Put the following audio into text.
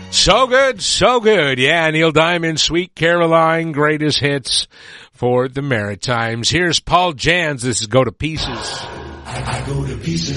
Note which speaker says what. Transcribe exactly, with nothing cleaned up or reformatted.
Speaker 1: So good, so good. Yeah, Neil Diamond, Sweet Caroline, greatest hits for the Maritimes. Here's Paul Jans. This is Go to Pieces.
Speaker 2: I, I go to pieces